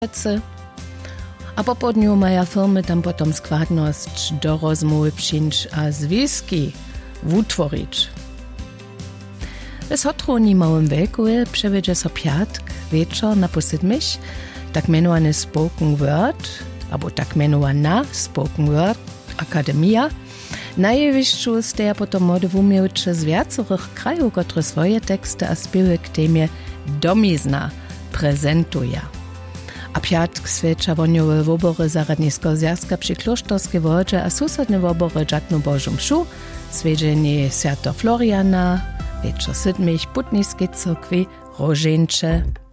A po południu maja firmy tam potom składność do rozmowy przyjść a związki utworzyć. W Sotroni małym wieku przewiedzie so piatk wieczór na posidmiś, tak menowany Spoken Word, albo tak menowana Spoken Word Akademia. Najwyższą steja potom młode umiejętności z wiacorych krajów, które swoje teksty a śpiewy k temie domizna prezentuje. A piatk świadcza woniowe wybory zaradniskiego zjazka przy klosztorskiej wodzie a susedne wybory żadną Bożą mszu, swiedzenie Święto Floriana, wieczór siedmich putniskiej cyrkwi Rożeńcze.